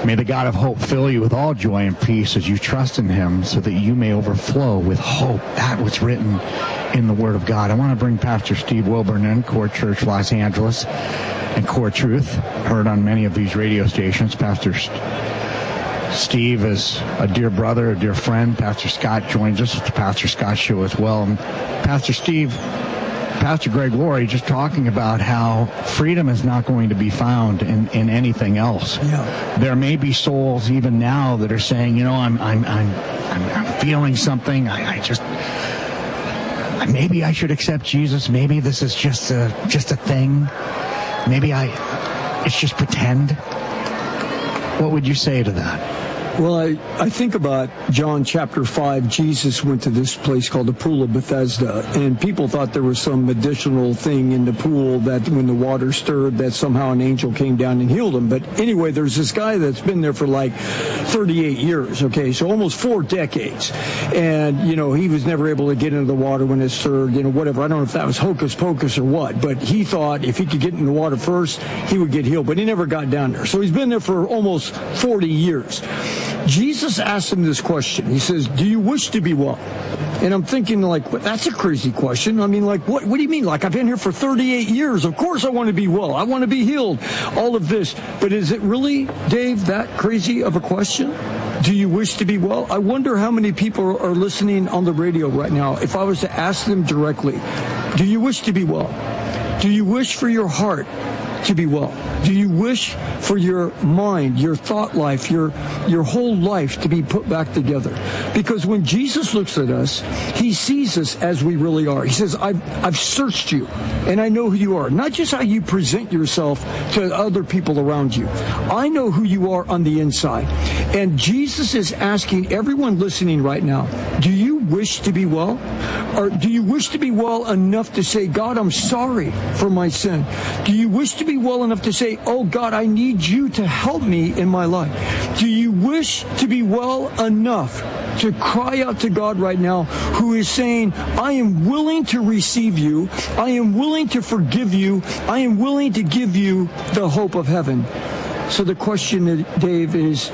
May the God of hope fill you with all joy and peace as you trust in him, so that you may overflow with hope. That was written in the Word of God. I want to bring Pastor Steve Wilburn in, Core Church Los Angeles and Core Truth, heard on many of these radio stations. Pastor Steve is a dear brother, a dear friend. Pastor Scott joins us at the Pastor Scott Show as well. And Pastor Steve, Pastor Greg Laurie just talking about how freedom is not going to be found in anything else. Yeah. There may be souls even now that are saying, I'm feeling something. Maybe I should accept Jesus. Maybe this is just a thing. Maybe it's just pretend. What would you say to that? Well, I think about John chapter 5. Jesus went to this place called the Pool of Bethesda, and people thought there was some additional thing in the pool that when the water stirred, that somehow an angel came down and healed him. But anyway, there's this guy that's been there for like 38 years, okay, so almost 4 decades. And, he was never able to get into the water when it stirred, whatever. I don't know if that was hocus pocus or what, but he thought if he could get in the water first, he would get healed. But he never got down there. So he's been there for almost 40 years. Jesus asked him this question. He says, do you wish to be well? And I'm thinking, that's a crazy question. I mean, what do you mean? I've been here for 38 years. Of course I want to be well. I want to be healed. All of this. But is it really, Dave, that crazy of a question? Do you wish to be well? I wonder how many people are listening on the radio right now. If I was to ask them directly, do you wish to be well? Do you wish for your heart to be well? Do you wish for your mind, your thought life, your whole life to be put back together? Because when Jesus looks at us, he sees us as we really are. He says, I've searched you, and I know who you are. Not just how you present yourself to other people around you. I know who you are on the inside. And Jesus is asking everyone listening right now, do you wish to be well? Or do you wish to be well enough to say, God, I'm sorry for my sin? Do you wish to be well enough to say, oh, God, I need you to help me in my life? Do you wish to be well enough to cry out to God right now, who is saying, I am willing to receive you. I am willing to forgive you. I am willing to give you the hope of heaven. So the question, Dave, is,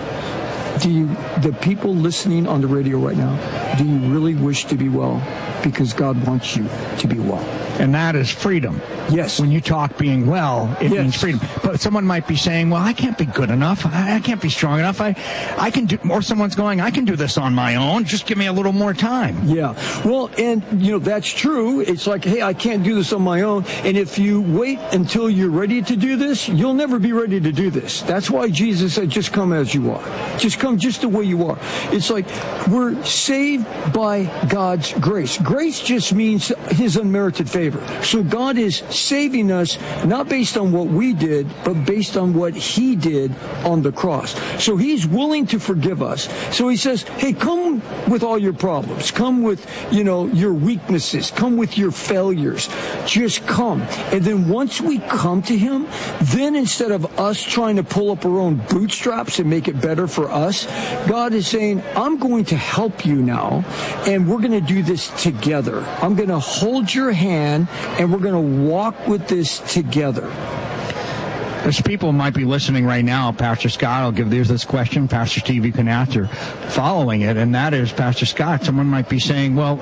the people listening on the radio right now, do you really wish to be well? Because God wants you to be well. And that is freedom. Yes. When you talk being well, it means freedom. But someone might be saying, well, I can't be good enough. I can't be strong enough. I can do, or someone's going, I can do this on my own. Just give me a little more time. Yeah. Well, and, that's true. It's like, hey, I can't do this on my own. And if you wait until you're ready to do this, you'll never be ready to do this. That's why Jesus said, just come as you are. Just come just the way you are. It's like we're saved by God's grace. Grace just means his unmerited favor. So God is saving us not based on what we did, but based on what he did on the cross. So he's willing to forgive us. So he says, hey, come with all your problems. Come with, your weaknesses. Come with your failures. Just come. And then once we come to him, then instead of us trying to pull up our own bootstraps and make it better for us, God is saying, I'm going to help you now, and we're going to do this together. I'm going to hold your hand, and we're going to walk with this together. There's people who might be listening right now. Pastor Scott, I'll give this question. Pastor Steve, you can answer following it, and that is, Pastor Scott, someone might be saying, well,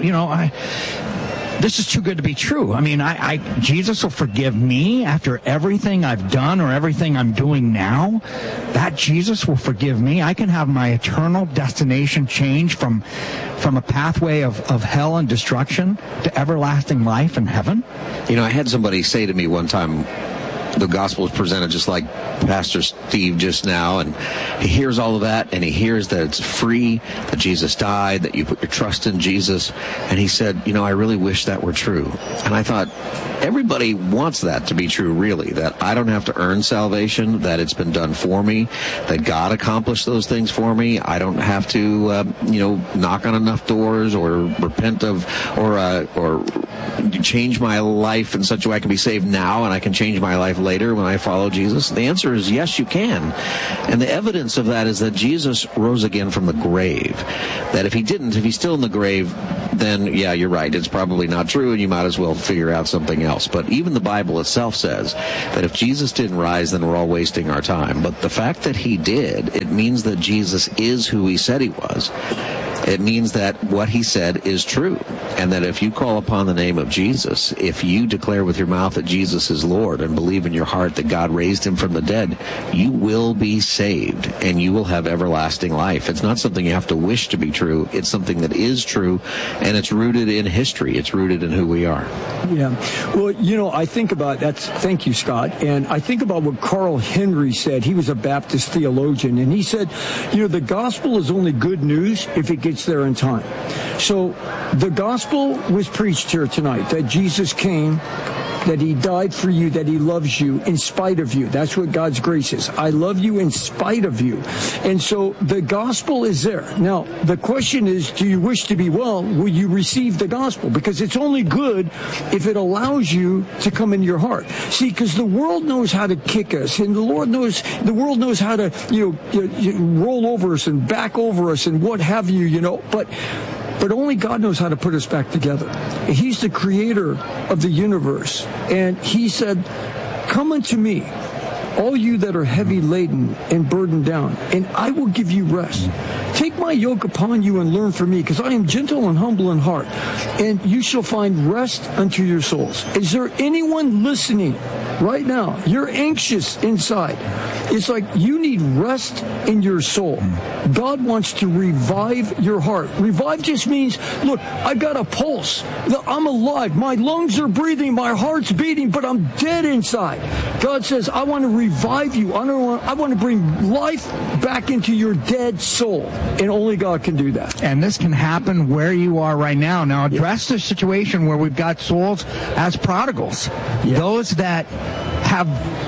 this is too good to be true. I mean, Jesus will forgive me after everything I've done or everything I'm doing now. That Jesus will forgive me. I can have my eternal destination change from a pathway of hell and destruction to everlasting life in heaven. I had somebody say to me one time, the gospel is presented just like Pastor Steve just now, and he hears all of that, and he hears that it's free, that Jesus died, that you put your trust in Jesus, and he said, I really wish that were true. And I thought, everybody wants that to be true, really, that I don't have to earn salvation, that it's been done for me, that God accomplished those things for me. I don't have to, knock on enough doors or repent of, or change my life in such a way I can be saved now, and I can change my life later when I follow Jesus? The answer is yes, you can. And the evidence of that is that Jesus rose again from the grave. That if he didn't, if he's still in the grave, then yeah, you're right. It's probably not true, and you might as well figure out something else. But even the Bible itself says that if Jesus didn't rise, then we're all wasting our time. But the fact that he did, it means that Jesus is who he said he was. It means that what he said is true, and that if you call upon the name of Jesus, if you declare with your mouth that Jesus is Lord and believe in your heart that God raised him from the dead, you will be saved and you will have everlasting life. It's not something you have to wish to be true. It's something that is true, and it's rooted in history. It's rooted in who we are. Yeah. Well, I think about that. Thank you, Scott. And I think about what Carl Henry said. He was a Baptist theologian, and he said, the gospel is only good news if it gets there in time. So the gospel was preached here tonight, that Jesus came, that he died for you, that he loves you in spite of you. That's what God's grace is. I love you in spite of you. And so the gospel is there. Now, the question is, do you wish to be well? Will you receive the gospel? Because it's only good if it allows you to come into your heart. See, because the world knows how to kick us, and the world knows how to, roll over us and back over us and what have you, But only God knows how to put us back together. He's the creator of the universe. And he said, come unto me, all you that are heavy laden and burdened down, and I will give you rest. Take my yoke upon you and learn from me, because I am gentle and humble in heart, and you shall find rest unto your souls. Is there anyone listening right now? You're anxious inside. It's like you need rest in your soul. God wants to revive your heart. Revive just means, look, I've got a pulse. I'm alive. My lungs are breathing. My heart's beating, but I'm dead inside. God says, I want to revive you. I want to bring life back into your dead soul. And only God can do that. And this can happen where you are right now. Now, address the situation where we've got souls as prodigals. Yeah. Those that have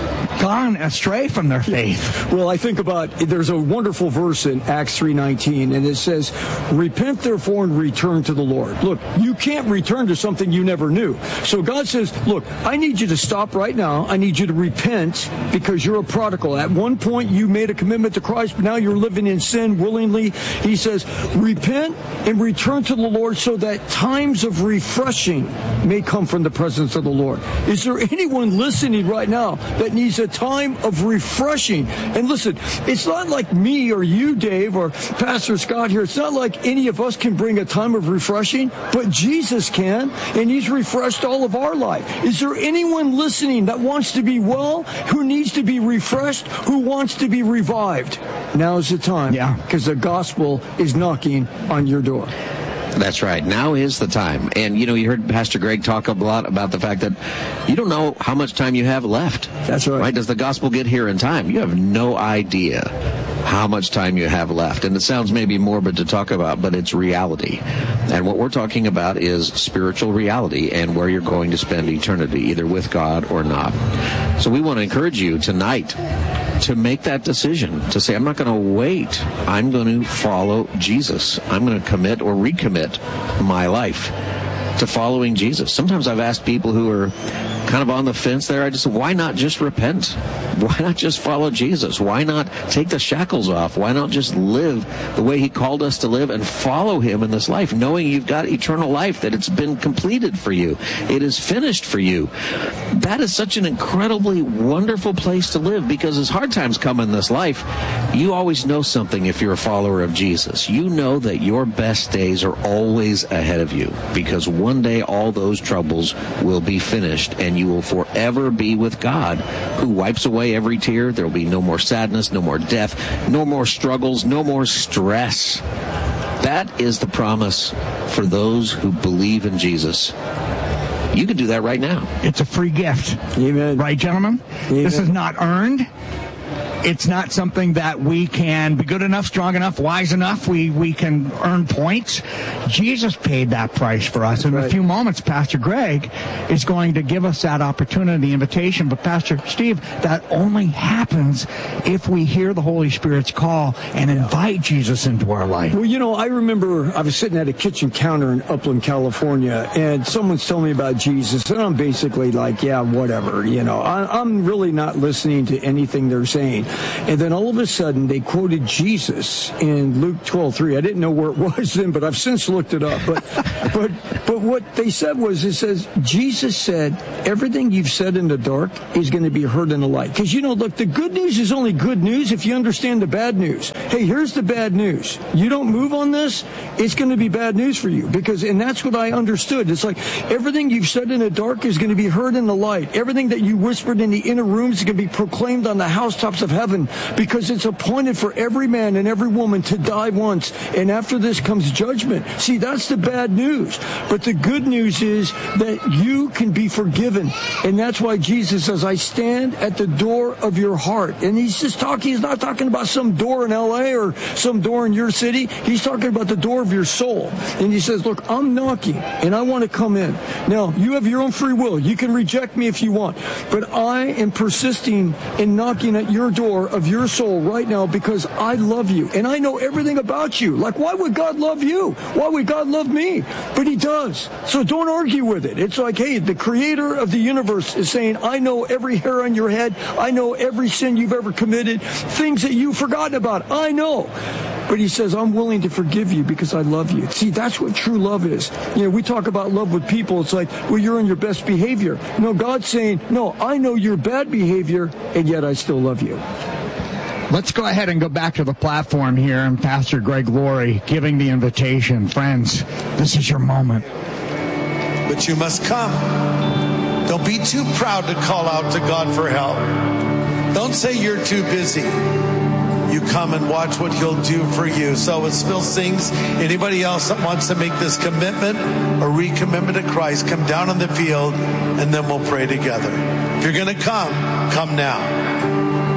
gone astray from their faith. Well, I think there's a wonderful verse in Acts 3:19, and it says, repent therefore and return to the Lord. Look, you can't return to something you never knew. So God says, look, I need you to stop right now. I need you to repent because you're a prodigal. At one point you made a commitment to Christ, but now you're living in sin willingly. He says, repent and return to the Lord so that times of refreshing may come from the presence of the Lord. Is there anyone listening right now that needs a time of refreshing? And listen, it's not like me or you, Dave, or Pastor Scott here. It's not like any of us can bring a time of refreshing, but Jesus can, and he's refreshed all of our life. Is there anyone listening that wants to be well, who needs to be refreshed, who wants to be revived? Now's the time, because the gospel is knocking on your door. That's right. Now is the time. And, you heard Pastor Greg talk a lot about the fact that you don't know how much time you have left. That's right. Right? Does the gospel get here in time? You have no idea how much time you have left. And it sounds maybe morbid to talk about, but it's reality. And what we're talking about is spiritual reality and where you're going to spend eternity, either with God or not. So we want to encourage you tonight to make that decision, to say, I'm not going to wait. I'm going to follow Jesus. I'm going to commit or recommit my life to following Jesus. Sometimes I've asked people who are kind of on the fence there, I just said, why not just repent? Why not just follow Jesus? Why not take the shackles off? Why not just live the way he called us to live and follow him in this life, knowing you've got eternal life, that it's been completed for you. It is finished for you. That is such an incredibly wonderful place to live, because as hard times come in this life, you always know something if you're a follower of Jesus. You know that your best days are always ahead of you, because one day all those troubles will be finished and you will forever be with God, who wipes away every tear. There will be no more sadness, no more death, no more struggles, no more stress. That is the promise for those who believe in Jesus. You can do that right now. It's a free gift. Amen. Right, gentlemen? Amen. This is not earned. It's not something that we can be good enough, strong enough, wise enough. We can earn points. Jesus paid that price for us. In a few moments, Pastor Greg is going to give us that opportunity, invitation. But Pastor Steve, that only happens if we hear the Holy Spirit's call and invite Jesus into our life. Well, I remember I was sitting at a kitchen counter in Upland, California, and someone's telling me about Jesus, and I'm basically like, yeah, whatever. I'm really not listening to anything they're saying. And then all of a sudden, they quoted Jesus in Luke 12:3. I didn't know where it was then, but I've since looked it up. But what they said was, it says, Jesus said, everything you've said in the dark is going to be heard in the light. Because, look, the good news is only good news if you understand the bad news. Hey, here's the bad news. You don't move on this, it's going to be bad news for you. And that's what I understood. It's like everything you've said in the dark is going to be heard in the light. Everything that you whispered in the inner rooms is going to be proclaimed on the housetops of heaven, because it's appointed for every man and every woman to die once, and after this comes judgment. See, that's the bad news. But the good news is that you can be forgiven. And that's why Jesus says, I stand at the door of your heart. And he's not talking about some door in LA or some door in your city. He's talking about the door of your soul. And he says, look, I'm knocking and I want to come in. Now, you have your own free will. You can reject me if you want. But I am persisting in knocking at your door of your soul right now because I love you. And I know everything about you. Like, why would God love you? Why would God love me? But he does. So don't argue with it. It's like, hey, the creator of the universe is saying, I know every hair on your head. I know every sin you've ever committed, things that you've forgotten about. I know. But he says, I'm willing to forgive you because I love you. See, that's what true love is. We talk about love with people. It's like, well, you're in your best behavior. No, God's saying, no, I know your bad behavior, and yet I still love you. Let's go ahead and go back to the platform here, and Pastor Greg Laurie giving the invitation. Friends, this is your moment. But you must come. Don't be too proud to call out to God for help. Don't say you're too busy. You come and watch what he'll do for you. So as Phil sings, anybody else that wants to make this commitment or recommitment to Christ, come down on the field and then we'll pray together. If you're going to come now.